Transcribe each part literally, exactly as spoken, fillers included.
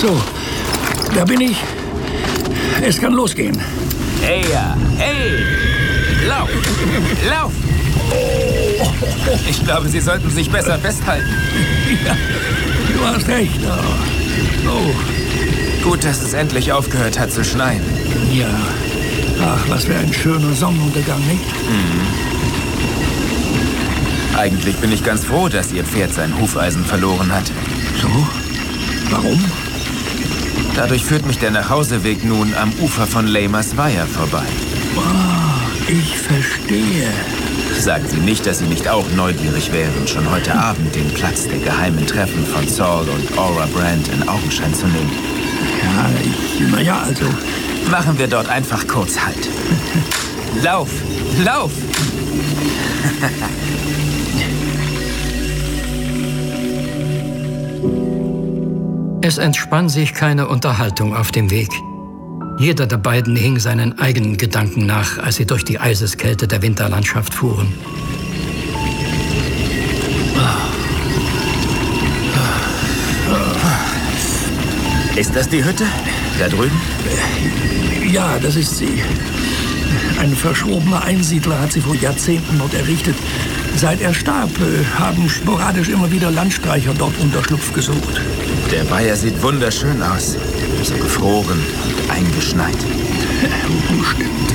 So, da bin ich. Es kann losgehen. Hey, ja. Hey! Lauf! Lauf! Ich glaube, Sie sollten sich besser festhalten. Ja, du hast recht. Oh. Oh. Gut, dass es endlich aufgehört hat zu schneien. Ja. Ach, was für ein schöner Sonnenuntergang, nicht? Mhm. Eigentlich bin ich ganz froh, dass Ihr Pferd sein Hufeisen verloren hat. So? Warum? Dadurch führt mich der Nachhauseweg nun am Ufer von Lamers Weiher vorbei. Oh, ich verstehe. Sagen Sie nicht, dass Sie nicht auch neugierig wären, schon heute Abend den Platz der geheimen Treffen von Saul und Aura Brand in Augenschein zu nehmen. Ja, ich... Na ja, also... Machen wir dort einfach kurz Halt. Lauf! Lauf! Es entspann sich keine Unterhaltung auf dem Weg. Jeder der beiden hing seinen eigenen Gedanken nach, als sie durch die Eiseskälte der Winterlandschaft fuhren. Ist das die Hütte? Da drüben? Ja, das ist sie. Ein verschrobener Einsiedler hat sie vor Jahrzehnten dort errichtet. Seit er starb, haben sporadisch immer wieder Landstreicher dort Unterschlupf gesucht. Der Weiher sieht wunderschön aus. So gefroren und eingeschneit. Stimmt.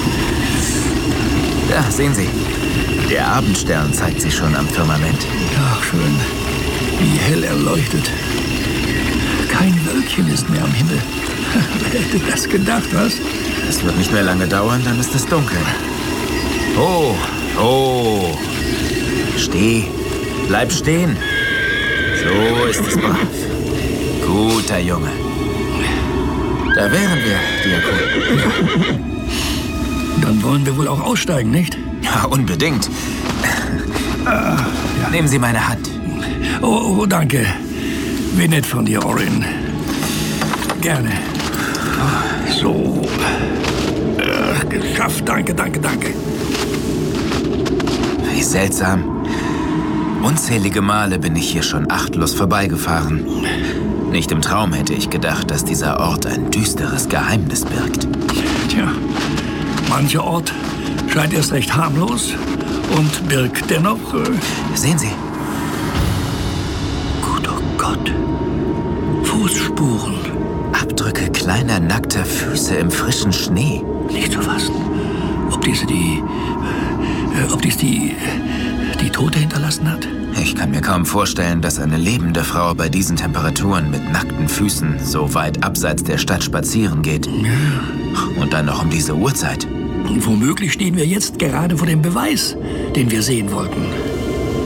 Ja, sehen Sie. Der Abendstern zeigt sich schon am Firmament. Ach, schön. Wie hell er leuchtet. Kein Wölkchen ist mehr am Himmel. Wer hätte das gedacht, was? Es wird nicht mehr lange dauern, dann ist es dunkel. Oh, oh. Steh. Bleib stehen. So ist es brav. Guter Junge. Da wären wir, Diakon. Dann wollen wir wohl auch aussteigen, nicht? Ja, unbedingt. Ah, ja. Nehmen Sie meine Hand. Oh, oh, danke. Wie nett von dir, Orin. Gerne. So. Äh, geschafft. Danke, danke, danke. Wie seltsam. Unzählige Male bin ich hier schon achtlos vorbeigefahren. Nicht im Traum hätte ich gedacht, dass dieser Ort ein düsteres Geheimnis birgt. Tja, mancher Ort scheint erst recht harmlos und birgt dennoch... Äh Sehen Sie. Guter Gott. Fußspuren. Abdrücke kleiner, nackter Füße im frischen Schnee. Nicht zu fassen. Ob diese die... Äh, ob dies die... die Tote hinterlassen hat? Ich kann mir kaum vorstellen, dass eine lebende Frau bei diesen Temperaturen mit nackten Füßen so weit abseits der Stadt spazieren geht. Ja. Und dann noch um diese Uhrzeit. Und womöglich stehen wir jetzt gerade vor dem Beweis, den wir sehen wollten.